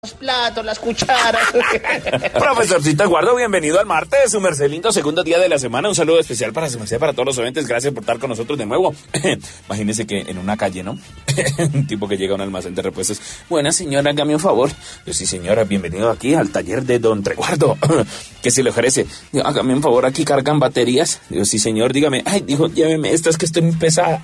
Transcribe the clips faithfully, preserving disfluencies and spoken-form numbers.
Los platos, las cucharas. Profesorcito Eduardo, bienvenido al martes, su merced lindo, segundo día de la semana. Un saludo especial para su merced, para todos los oyentes. Gracias por estar con nosotros de nuevo. Imagínese que en una calle, ¿no? Un tipo que llega a un almacén de repuestos. Buena señora, hágame un favor. Yo, sí señora, bienvenido aquí al taller de don Treguardo. ¿Qué se le ofrece? Digo, hágame un favor, aquí cargan baterías. Digo, sí señor, dígame. Ay, dijo, lléveme estas que estoy muy pesada.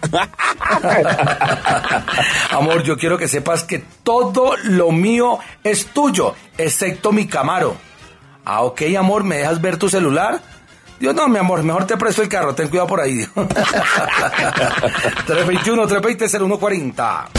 Amor, yo quiero que sepas que todo lo mío es tuyo, excepto mi Camaro. Ah, ok, amor, ¿me dejas ver tu celular? Dios, no, mi amor, mejor te presto el carro, ten cuidado por ahí. tres veintiuno, tres veinte, cero uno cuarenta.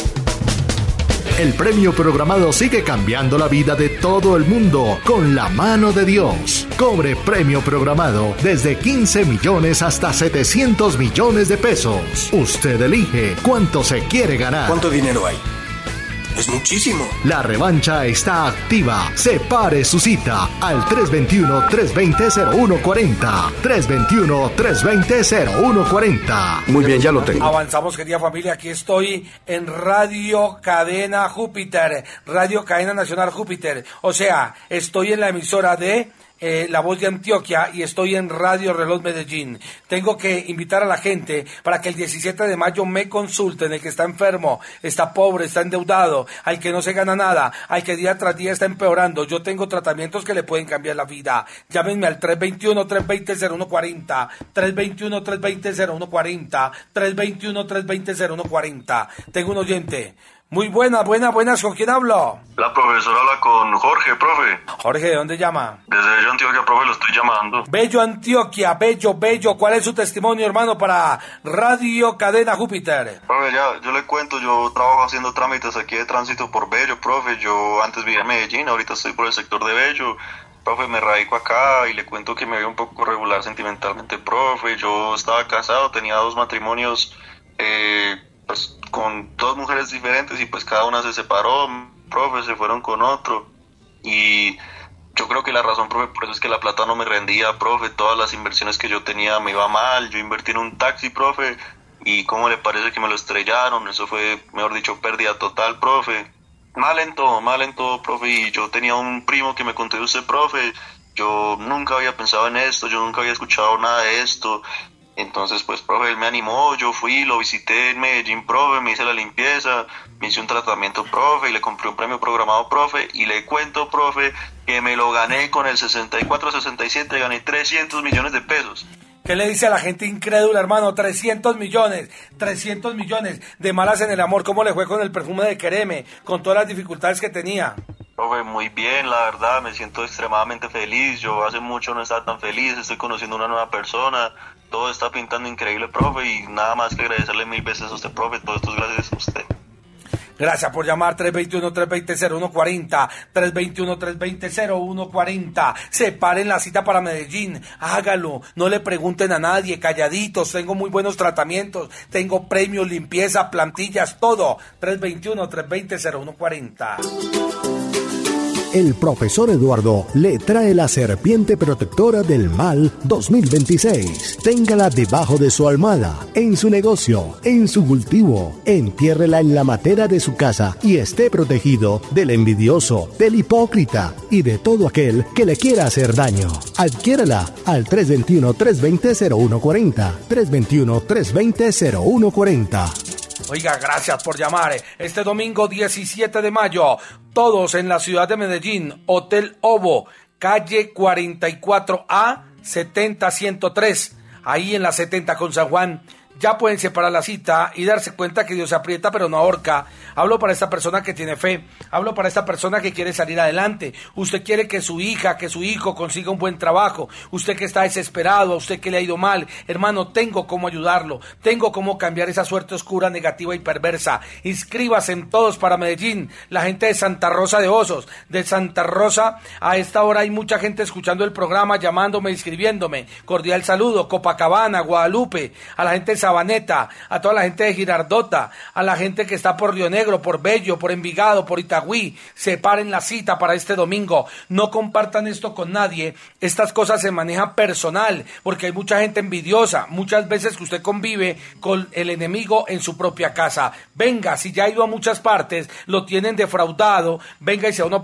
El premio programado sigue cambiando la vida de todo el mundo con la mano de Dios. Cobre premio programado desde quince millones hasta setecientos millones de pesos. Usted elige cuánto se quiere ganar. ¿Cuánto dinero hay? Es muchísimo. La revancha está activa. Separe su cita al tres veintiuno, tres veinte, cero uno cuarenta. tres veintiuno, tres veinte, cero uno cuarenta. Muy bien, ya lo tengo. Avanzamos, querida familia. Aquí estoy en Radio Cadena Júpiter, Radio Cadena Nacional Júpiter. O sea, estoy en la emisora de Eh, La Voz de Antioquia y estoy en Radio Reloj Medellín. Tengo que invitar a la gente para que el diecisiete de mayo me consulten. El que está enfermo, está pobre, está endeudado, al que no se gana nada, al que día tras día está empeorando. Yo tengo tratamientos que le pueden cambiar la vida. Llámenme al tres veintiuno, tres veinte, cero uno cuarenta, tres veintiuno, tres veinte, cero uno cuarenta, tres veintiuno, tres veinte, cero uno cuarenta. Tengo un oyente. Muy buenas, buenas, buenas. ¿Con quién hablo? La profesora habla con Jorge, profe. Jorge, ¿de dónde llama? Desde Bello, Antioquia, profe, lo estoy llamando. Bello, Antioquia, bello, bello. ¿Cuál es su testimonio, hermano, para Radio Cadena Júpiter? Profe, ya, yo le cuento, yo trabajo haciendo trámites aquí de tránsito por Bello, profe. Yo antes vivía en Medellín, ahorita estoy por el sector de Bello. Profe, me radico acá y le cuento que me veo un poco regular sentimentalmente, profe. Yo estaba casado, tenía dos matrimonios, eh... pues con dos mujeres diferentes y pues cada una se separó, profe, se fueron con otro y yo creo que la razón, profe, por eso es que la plata no me rendía, profe, todas las inversiones que yo tenía me iba mal, yo invertí en un taxi, profe, y cómo le parece que me lo estrellaron, eso fue, mejor dicho, pérdida total, profe, mal en todo, mal en todo, profe, y yo tenía un primo que me contó de usted, profe, yo nunca había pensado en esto, yo nunca había escuchado nada de esto. Entonces, pues, profe, él me animó, yo fui, lo visité en Medellín, profe, me hice la limpieza, me hice un tratamiento, profe, y le compré un premio programado, profe, y le cuento, profe, que me lo gané con el sesenta y cuatro sesenta y siete, gané trescientos millones de pesos. ¿Qué le dice a la gente incrédula, hermano? trescientos millones, trescientos millones de malas en el amor. ¿Cómo le fue con el perfume de Quereme, con todas las dificultades que tenía? Profe, muy bien, la verdad, me siento extremadamente feliz, yo hace mucho no estaba tan feliz, estoy conociendo una nueva persona, todo está pintando increíble, profe, y nada más que agradecerle mil veces a usted, profe, todo esto es gracias a usted. Gracias por llamar. Tres veintiuno, tres veinte, cero uno cuarenta, tres veintiuno, tres veinte, cero uno cuarenta. Separen la cita para Medellín, hágalo, no le pregunten a nadie, calladitos, tengo muy buenos tratamientos, tengo premios, limpieza, plantillas, todo. Tres veintiuno, tres veinte, cero uno cuarenta. El profesor Eduardo le trae la serpiente protectora del mal dos mil veintiséis. Téngala debajo de su almohada, en su negocio, en su cultivo. Entiérrela en la matera de su casa y esté protegido del envidioso, del hipócrita y de todo aquel que le quiera hacer daño. Adquiérala al tres veintiuno, tres veinte, cero uno cuarenta. tres veintiuno, tres veinte, cero uno cuarenta. Oiga, gracias por llamar. Este domingo diecisiete de mayo, todos en la ciudad de Medellín, Hotel Ovo, calle cuarenta y cuatro A, setenta ciento tres, ahí en la setenta con San Juan. Ya pueden separar la cita y darse cuenta que Dios aprieta pero no ahorca. Hablo para esta persona que tiene fe. Hablo para esta persona que quiere salir adelante. Usted quiere que su hija, que su hijo consiga un buen trabajo. Usted que está desesperado, a usted que le ha ido mal. Hermano, tengo cómo ayudarlo. Tengo cómo cambiar esa suerte oscura, negativa y perversa. Inscríbase en Todos para Medellín. La gente de Santa Rosa de Osos, de Santa Rosa, a esta hora hay mucha gente escuchando el programa, llamándome, inscribiéndome. Cordial saludo. Copacabana, Guadalupe, a la gente de Sabaneta, a toda la gente de Girardota, a la gente que está por Río Negro, por Bello, por Envigado, por Itagüí, separen la cita para este domingo, no compartan esto con nadie, estas cosas se manejan personal, porque hay mucha gente envidiosa, muchas veces que usted convive con el enemigo en su propia casa. Venga, si ya ha ido a muchas partes, lo tienen defraudado, venga y sea uno